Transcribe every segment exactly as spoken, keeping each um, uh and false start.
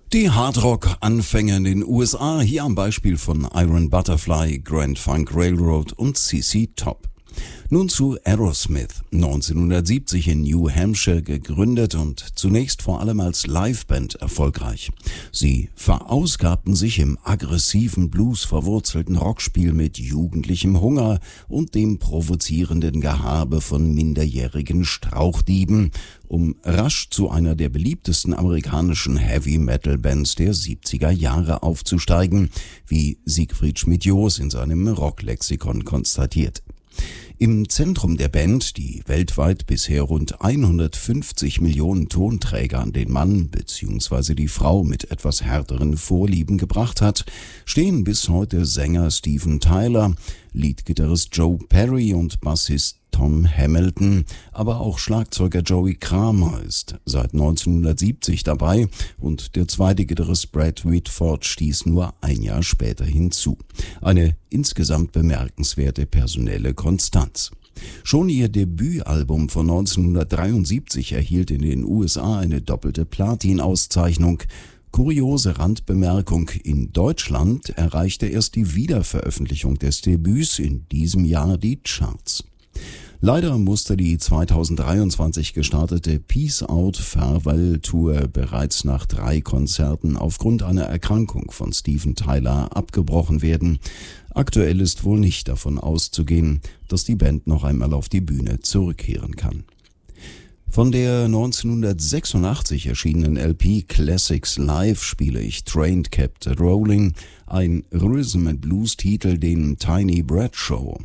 Die Hardrock-Anfänge in den U S A, hier am Beispiel von Iron Butterfly, Grand Funk Railroad und C C Top. Nun zu Aerosmith, neunzehnhundertsiebzig in New Hampshire gegründet und zunächst vor allem als Liveband erfolgreich. Sie verausgabten sich im aggressiven Blues verwurzelten Rockspiel mit jugendlichem Hunger und dem provozierenden Gehabe von minderjährigen Strauchdieben, um rasch zu einer der beliebtesten amerikanischen Heavy-Metal-Bands der siebziger Jahre aufzusteigen, wie Siegfried Schmidt-Joos in seinem Rocklexikon konstatiert. Im Zentrum der Band, die weltweit bisher rund hundertfünfzig Millionen Tonträger an den Mann bzw. die Frau mit etwas härteren Vorlieben gebracht hat, stehen bis heute Sänger Steven Tyler, Leadgitarrist Joe Perry und Bassist Tom Hamilton, aber auch Schlagzeuger Joey Kramer ist seit neunzehnhundertsiebzig dabei und der zweite Gitarrist Brad Whitford stieß nur ein Jahr später hinzu. Eine insgesamt bemerkenswerte personelle Konstanz. Schon ihr Debütalbum von neunzehnhundertdreiundsiebzig erhielt in den U S A eine doppelte Platin-Auszeichnung. Kuriose Randbemerkung, in Deutschland erreichte erst die Wiederveröffentlichung des Debüts in diesem Jahr die Charts. Leider musste die zweitausenddreiundzwanzig gestartete Peace Out Farewell Tour bereits nach drei Konzerten aufgrund einer Erkrankung von Steven Tyler abgebrochen werden. Aktuell ist wohl nicht davon auszugehen, dass die Band noch einmal auf die Bühne zurückkehren kann. Von der neunzehnhundertsechsundachtzig erschienenen L P Classics Live spiele ich Train Kept Rolling, ein Rhythm and Blues Titel, den Tiny Bradshaw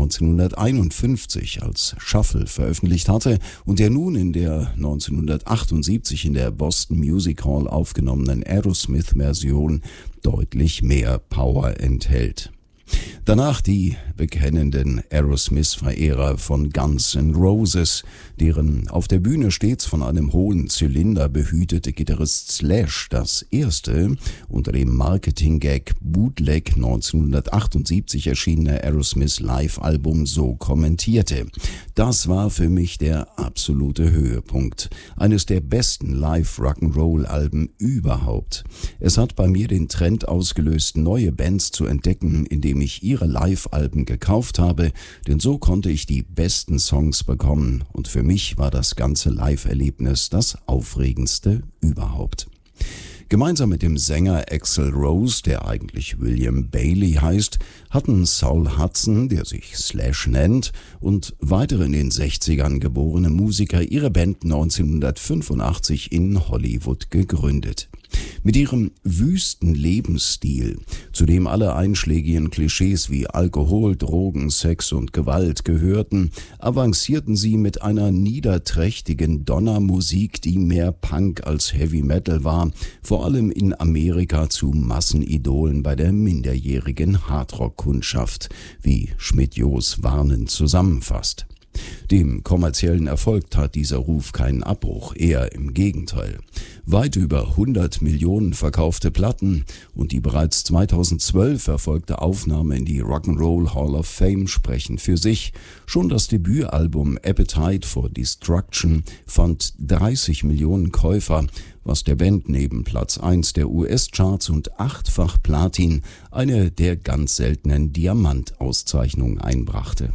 neunzehnhunderteinundfünfzig als Shuffle veröffentlicht hatte und der nun in der neunzehnhundertachtundsiebzig in der Boston Music Hall aufgenommenen Aerosmith-Version deutlich mehr Power enthält. Danach die bekennenden Aerosmith-Verehrer von Guns N' Roses, deren auf der Bühne stets von einem hohen Zylinder behütete Gitarrist Slash das erste unter dem Marketing-Gag Bootleg neunzehnhundertachtundsiebzig erschienene Aerosmith Live-Album so kommentierte: Das war für mich der absolute Höhepunkt, eines der besten Live-Rock'n'Roll-Alben überhaupt. Es hat bei mir den Trend ausgelöst, neue Bands zu entdecken, indem ich ihre Live-Alben gekauft habe, denn so konnte ich die besten Songs bekommen und für mich war das ganze Live-Erlebnis das aufregendste überhaupt. Gemeinsam mit dem Sänger Axl Rose, der eigentlich William Bailey heißt, hatten Saul Hudson, der sich Slash nennt, und weitere in den sechzigern geborene Musiker ihre Band neunzehnhundertfünfundachtzig in Hollywood gegründet. Mit ihrem wüsten Lebensstil, zu dem alle einschlägigen Klischees wie Alkohol, Drogen, Sex und Gewalt gehörten, avancierten sie mit einer niederträchtigen Donnermusik, die mehr Punk als Heavy Metal war, vor allem in Amerika zu Massenidolen bei der minderjährigen Hardrock-Kundschaft, wie Schmidt-Joos warnend zusammenfasst. Dem kommerziellen Erfolg tat dieser Ruf keinen Abbruch, eher im Gegenteil. Weit über hundert Millionen verkaufte Platten und die bereits zweitausendzwölf erfolgte Aufnahme in die Rock'n'Roll Hall of Fame sprechen für sich. Schon das Debütalbum Appetite for Destruction fand dreißig Millionen Käufer, was der Band neben Platz eins der U S-Charts und achtfach Platin eine der ganz seltenen Diamant-Auszeichnungen einbrachte.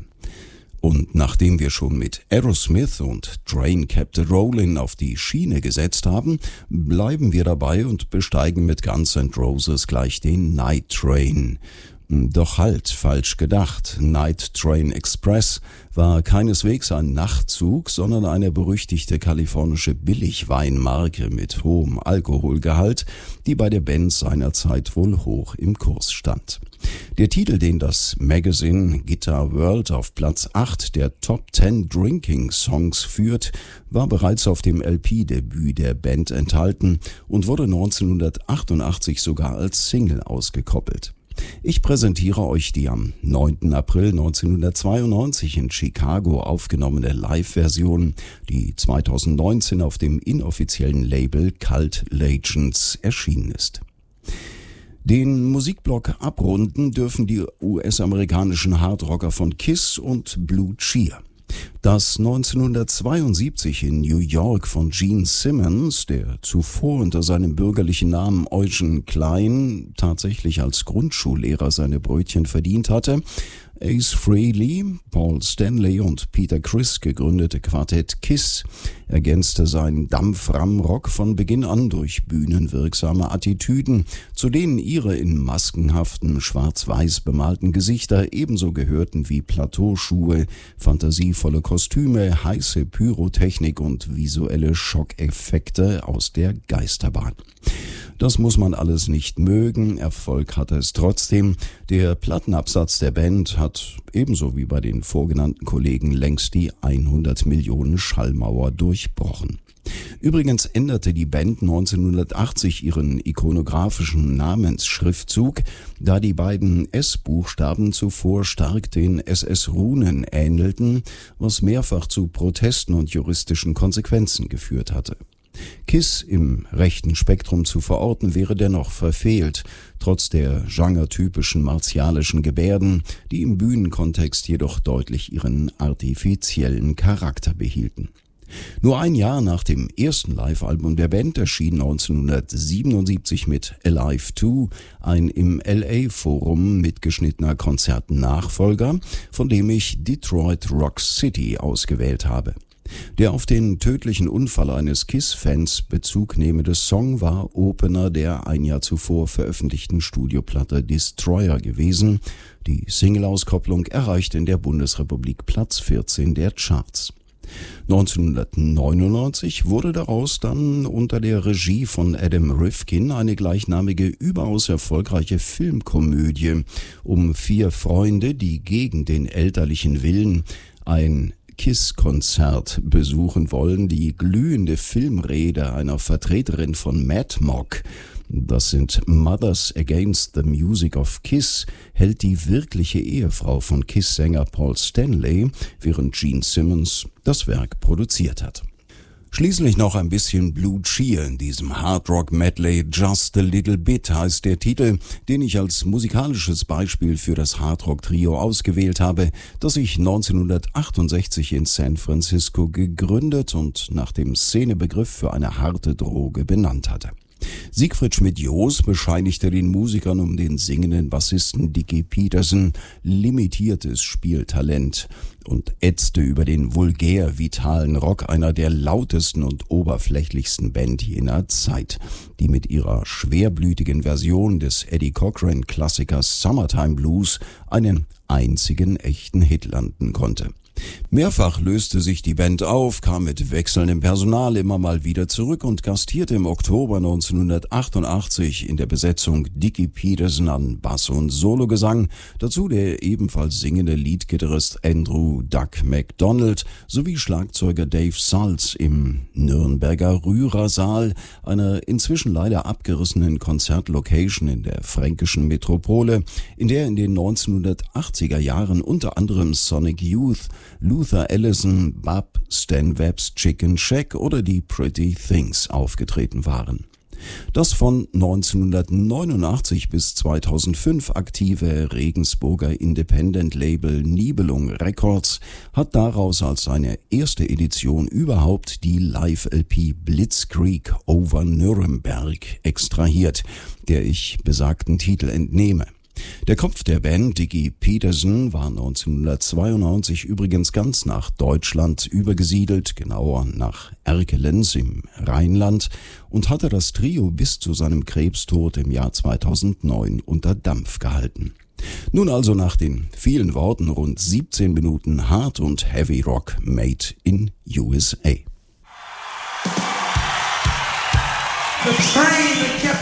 Und nachdem wir schon mit Aerosmith und Train Kept Rolling auf die Schiene gesetzt haben, bleiben wir dabei und besteigen mit Guns N' Roses gleich den Night Train. Doch halt, falsch gedacht. Night Train Express war keineswegs ein Nachtzug, sondern eine berüchtigte kalifornische Billigweinmarke mit hohem Alkoholgehalt, die bei der Band seinerzeit wohl hoch im Kurs stand. Der Titel, den das Magazine Guitar World auf Platz acht der Top zehn Drinking Songs führt, war bereits auf dem L P-Debüt der Band enthalten und wurde neunzehnhundertachtundachtzig sogar als Single ausgekoppelt. Ich präsentiere euch die am neunten April neunzehnhundertzweiundneunzig in Chicago aufgenommene Live-Version, die zweitausendneunzehn auf dem inoffiziellen Label Cult Legends erschienen ist. Den Musikblock abrunden dürfen die U S-amerikanischen Hardrocker von Kiss und Blue Cheer. Dass neunzehnhundertzweiundsiebzig in New York von Gene Simmons, der zuvor unter seinem bürgerlichen Namen Eugen Klein tatsächlich als Grundschullehrer seine Brötchen verdient hatte, Ace Frehley, Paul Stanley und Peter Criss gegründete Quartett KISS ergänzte seinen Dampfram-Rock von Beginn an durch bühnenwirksame Attitüden, zu denen ihre in maskenhaften, schwarz-weiß bemalten Gesichter ebenso gehörten wie Plateauschuhe, fantasievolle Kostüme, heiße Pyrotechnik und visuelle Schockeffekte aus der Geisterbahn. Das muss man alles nicht mögen, Erfolg hatte es trotzdem. Der Plattenabsatz der Band hat ebenso wie bei den vorgenannten Kollegen längst die hundert Millionen Schallmauer durchbrochen. Übrigens änderte die Band neunzehnhundertachtzig ihren ikonografischen Namensschriftzug, da die beiden S-Buchstaben zuvor stark den S S-Runen ähnelten, was mehrfach zu Protesten und juristischen Konsequenzen geführt hatte. KISS im rechten Spektrum zu verorten wäre dennoch verfehlt, trotz der genretypischen martialischen Gebärden, die im Bühnenkontext jedoch deutlich ihren artifiziellen Charakter behielten. Nur ein Jahr nach dem ersten Live-Album der Band erschien neunzehnhundertsiebenundsiebzig mit Alive zwei ein im L A-Forum mitgeschnittener Konzertnachfolger, von dem ich Detroit Rock City ausgewählt habe. Der auf den tödlichen Unfall eines KISS-Fans bezugnehmende Song war Opener der ein Jahr zuvor veröffentlichten Studioplatte Destroyer gewesen. Die Single-Auskopplung erreichte in der Bundesrepublik Platz vierzehn der Charts. neunzehnhundertneunundneunzig wurde daraus dann unter der Regie von Adam Rifkin eine gleichnamige, überaus erfolgreiche Filmkomödie um vier Freunde, die gegen den elterlichen Willen ein KISS-Konzert besuchen wollen, die glühende Filmrede einer Vertreterin von Mad Mock, das sind Mothers Against the Music of KISS, hält die wirkliche Ehefrau von KISS-Sänger Paul Stanley, während Gene Simmons das Werk produziert hat. Schließlich noch ein bisschen Blue Cheer in diesem Hardrock-Medley. Just a Little Bit heißt der Titel, den ich als musikalisches Beispiel für das Hardrock-Trio ausgewählt habe, das sich neunzehnhundertachtundsechzig in San Francisco gegründet und nach dem Szenebegriff für eine harte Droge benannt hatte. Siegfried Schmidt-Joos bescheinigte den Musikern um den singenden Bassisten Dickie Peterson limitiertes Spieltalent und ätzte über den vulgär vitalen Rock einer der lautesten und oberflächlichsten Band jener Zeit, die mit ihrer schwerblütigen Version des Eddie Cochran-Klassikers Summertime Blues einen einzigen echten Hit landen konnte. Mehrfach löste sich die Band auf, kam mit wechselndem Personal immer mal wieder zurück und gastierte im Oktober neunzehnhundertachtundachtzig in der Besetzung Dickie Peterson an Bass und Sologesang, dazu der ebenfalls singende Leadgitarrist Andrew Duck McDonald sowie Schlagzeuger Dave Salz im Nürnberger Rührersaal, einer inzwischen leider abgerissenen Konzertlocation in der fränkischen Metropole, in der in den neunzehnhundertachtziger Jahren unter anderem Sonic Youth, Luther Allison, Bub, Stan Webb's Chicken Shack oder die Pretty Things aufgetreten waren. Das von neunzehnhundertneunundachtzig bis zweitausendfünf aktive Regensburger Independent-Label Nibelung Records hat daraus als seine erste Edition überhaupt die Live-L P Blitzkrieg over Nürnberg extrahiert, der ich besagten Titel entnehme. Der Kopf der Band, Dickie Peterson, war neunzehnhundertzweiundneunzig übrigens ganz nach Deutschland übergesiedelt, genauer nach Erkelenz im Rheinland, und hatte das Trio bis zu seinem Krebstod im Jahr zweitausendneun unter Dampf gehalten. Nun also nach den vielen Worten rund siebzehn Minuten Hard und Heavy Rock made in U S A. The train that kept